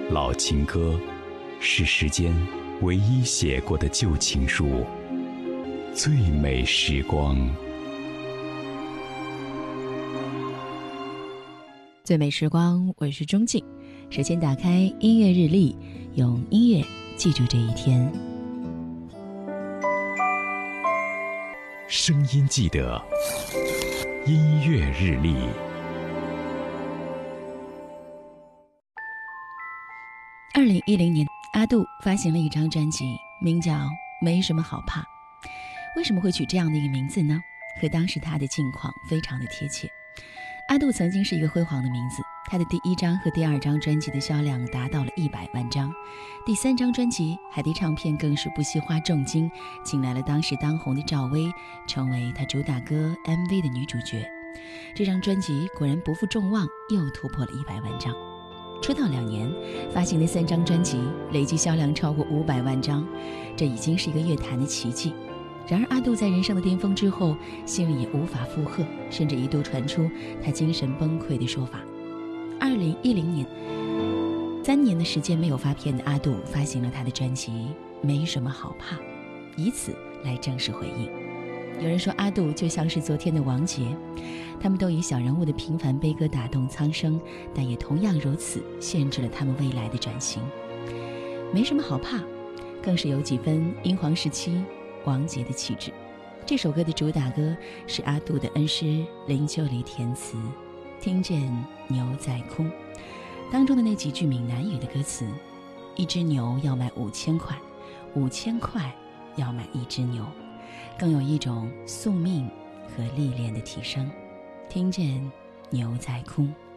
老情歌，是时间唯一写过的旧情书，最美时光。 最美时光，我是钟静。首先打开音乐日历，用音乐记住这一天。 声音记得，音乐日历。 2010年，阿杜发行了一张专辑，名叫《没什么好怕》。为什么会取这样的一个名字呢？和当时他的境况非常的贴切。阿杜曾经是一个辉煌的名字，他的第1张和第2张专辑的销量达到了100万张，第3张专辑海迪唱片更是不惜花重金请来了当时当红的赵薇，成为他主打歌 MV 的女主角。这张专辑果然不负众望，又突破了100万张。出道2年，发行的3张专辑累计销量超过500万张，这已经是一个乐坛的奇迹。然而阿杜在人生的巅峰之后，心里也无法负荷，甚至一度传出他精神崩溃的说法。2010年，3年的时间没有发片的阿杜发行了他的专辑《没什么好怕》，以此来正式回应。有人说阿杜就像是昨天的王杰，他们都以小人物的平凡悲歌打动苍生，但也同样如此限制了他们未来的转型。没什么好怕，更是有几分英皇时期王杰的气质。这首歌的主打歌是阿杜的恩师林秋离填词，听见牛在哭，当中的那几句闽南语的歌词，一只牛要卖5000块，5000块要买一只牛，更有一种宿命和历练的提升。听见牛在哭。